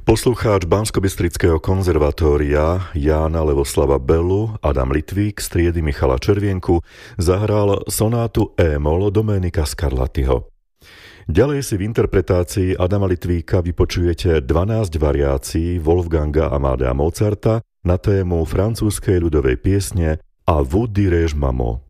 Poslucháč Banskobystrického konzervatória Jána Levoslava Bellu, Adam Litvík z triedy Michala Červienku zahral sonátu E-moll Domenica Scarlattiho. Ďalej si v interpretácii Adama Litvíka vypočujete 12 variácií Wolfganga Amadea Mozarta na tému francúzskej ľudovej piesne A vous dirai-je maman.